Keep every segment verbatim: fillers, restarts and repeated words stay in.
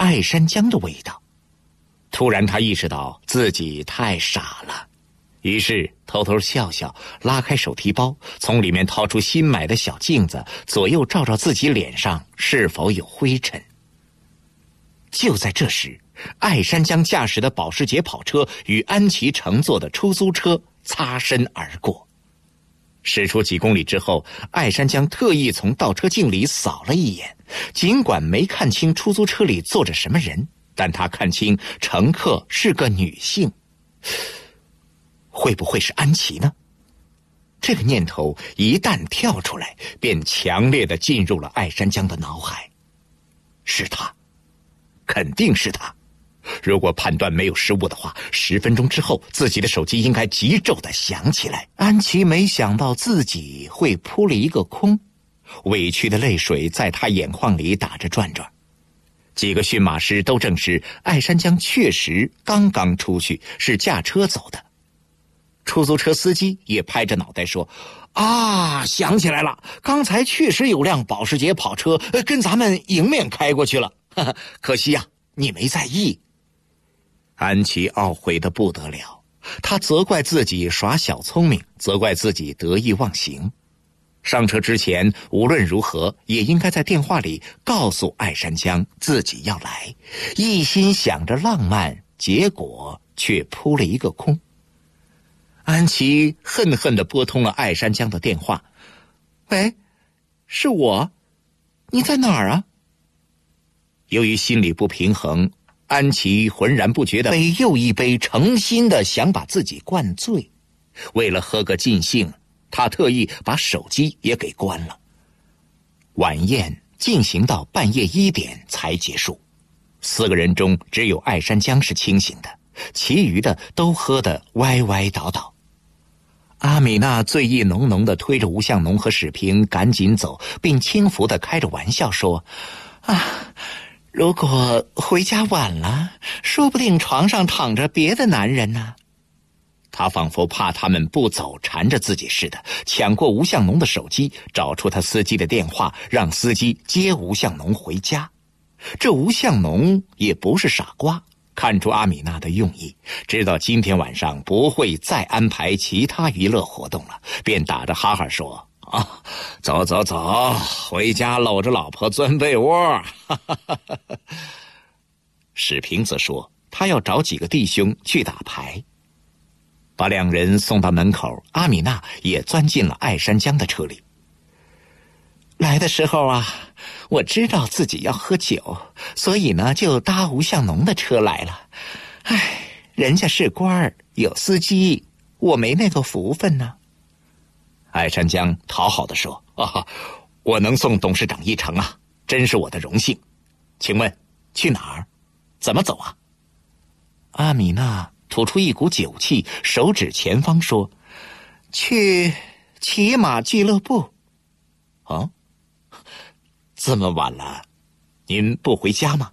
艾山姜的味道。突然他意识到自己太傻了，于是偷偷笑笑，拉开手提包，从里面掏出新买的小镜子，左右照照自己脸上是否有灰尘。就在这时，艾山姜驾驶的保时捷跑车与安琪乘坐的出租车擦身而过。驶出几公里之后，艾山姜特意从倒车镜里扫了一眼，尽管没看清出租车里坐着什么人，但他看清乘客是个女性。会不会是安琪呢？这个念头一旦跳出来，便强烈地进入了艾山姜的脑海。是他，肯定是他。如果判断没有失误的话，十分钟之后自己的手机应该急骤地响起来。安琪没想到自己会扑了一个空，委屈的泪水在他眼眶里打着转转。几个驯马师都证实艾山姜确实刚刚出去，是驾车走的。出租车司机也拍着脑袋说：啊，想起来了，刚才确实有辆保时捷跑车跟咱们迎面开过去了，呵呵，可惜呀、啊，你没在意。安琪懊悔得不得了，他责怪自己耍小聪明，责怪自己得意忘形。上车之前无论如何也应该在电话里告诉艾山姜自己要来，一心想着浪漫，结果却扑了一个空。安琪恨恨地拨通了艾山姜的电话：喂，是我，你在哪儿啊？由于心里不平衡，安琪浑然不觉地被又一杯诚心地想把自己灌醉。为了喝个尽兴，他特意把手机也给关了。晚宴进行到半夜一点才结束，四个人中只有艾山姜是清醒的，其余的都喝得歪歪倒倒。阿米娜醉意浓浓地推着吴向农和史平赶紧走，并轻浮地开着玩笑说：啊，如果回家晚了，说不定床上躺着别的男人呢。他仿佛怕他们不走缠着自己似的，抢过吴向农的手机，找出他司机的电话，让司机接吴向农回家。这吴向农也不是傻瓜，看出阿米娜的用意，知道今天晚上不会再安排其他娱乐活动了，便打着哈哈说：啊，走走走，回家搂着老婆钻被窝。史平则说他要找几个弟兄去打牌。把两人送到门口，阿米娜也钻进了艾山姜的车里。来的时候啊，我知道自己要喝酒，所以呢就搭吴向农的车来了。唉，人家是官儿，有司机，我没那个福分呢。艾山姜讨好地说：啊，我能送董事长一程啊，真是我的荣幸。请问去哪儿？怎么走啊？阿米娜吐出一股酒气，手指前方说：去骑马俱乐部。啊，这么晚了，您不回家吗？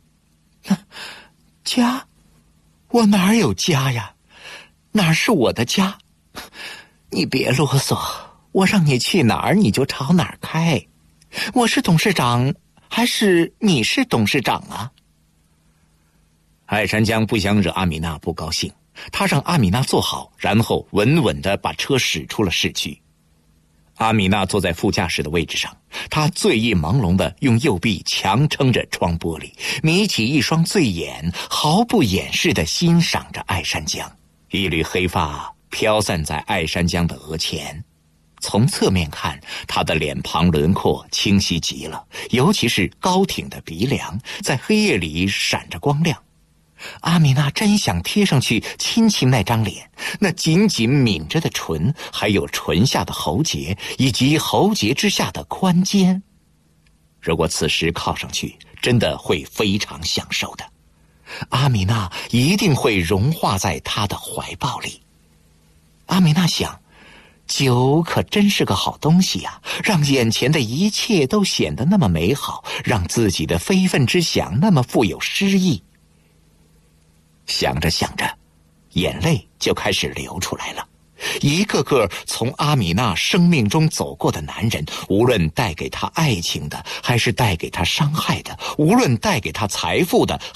家？我哪有家呀？哪是我的家？你别啰嗦，我让你去哪儿你就朝哪儿开。我是董事长，还是你是董事长啊？艾山姜不想惹阿米娜不高兴，他让阿米娜坐好，然后稳稳地把车驶出了市区。阿米娜坐在副驾驶的位置上，她醉意朦胧地用右臂强撑着窗玻璃，眯起一双醉眼，毫不掩饰地欣赏着艾山姜。一缕黑发飘散在艾山姜的额前，从侧面看，她的脸庞轮廓清晰极了，尤其是高挺的鼻梁在黑夜里闪着光亮。阿米娜真想贴上去亲亲那张脸，那紧紧抿着的唇，还有唇下的喉结，以及喉结之下的宽肩。如果此时靠上去，真的会非常享受的。阿米娜一定会融化在他的怀抱里。阿米娜想，酒可真是个好东西呀，让眼前的一切都显得那么美好，让自己的非分之想那么富有诗意。想着想着，眼泪就开始流出来了。一个个从阿米娜生命中走过的男人，无论带给她爱情的，还是带给她伤害的，无论带给她财富的，